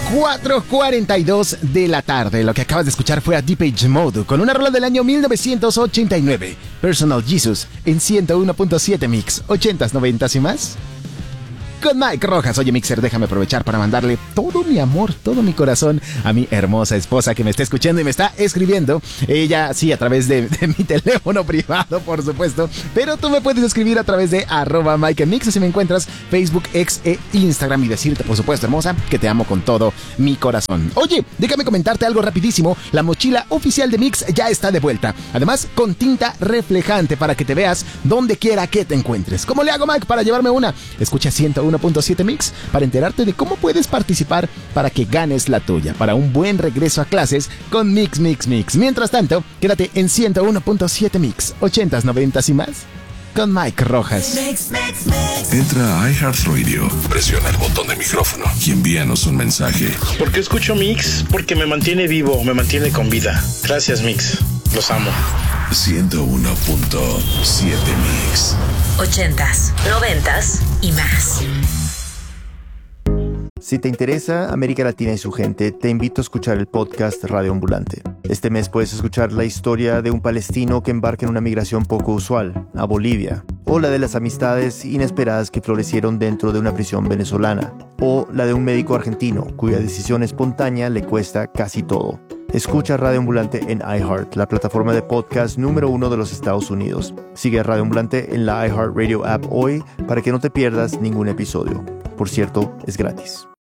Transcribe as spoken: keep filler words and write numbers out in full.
cuatro cuarenta y dos de la tarde. Lo que acabas de escuchar fue a Depeche Mode con una rola del año mil novecientos ochenta y nueve, Personal Jesus, en ciento uno punto siete Mix, ochentas, noventas y más. Con Mike Rojas. Oye, Mixer, déjame aprovechar para mandarle todo mi amor, todo mi corazón a mi hermosa esposa que me está escuchando y me está escribiendo. Ella, sí, a través de, de mi teléfono privado, por supuesto. Pero tú me puedes escribir a través de arroba Mike en Mix, así me encuentras, Facebook, X e Instagram. Y decirte, por supuesto, hermosa, que te amo con todo mi corazón. Oye, déjame comentarte algo rapidísimo. La mochila oficial de Mix ya está de vuelta. Además, con tinta reflejante para que te veas donde quiera que te encuentres. ¿Cómo le hago, Mike, para llevarme una? Escucha ciento uno punto siete Mix para enterarte de cómo puedes participar para que ganes la tuya, para un buen regreso a clases con Mix, Mix, Mix. Mientras tanto, quédate en ciento uno punto siete Mix, ochentas, noventas y más, con Mike Rojas. Mix, mix, mix. Entra a iHeartRadio, presiona el botón de micrófono y envíanos un mensaje. ¿Por qué escucho Mix? Porque me mantiene vivo, me mantiene con vida. Gracias, Mix. Los amo. ciento uno punto siete Mix. Ochentas, noventas y más. Si te interesa América Latina y su gente, te invito a escuchar el podcast Radio Ambulante. Este mes puedes escuchar la historia de un palestino que embarca en una migración poco usual, a Bolivia, o la de las amistades inesperadas que florecieron dentro de una prisión venezolana, o la de un médico argentino cuya decisión espontánea le cuesta casi todo. Escucha Radio Ambulante en iHeart, la plataforma de podcast número uno de los Estados Unidos. Sigue a Radio Ambulante en la iHeartRadio app hoy para que no te pierdas ningún episodio. Por cierto, es gratis.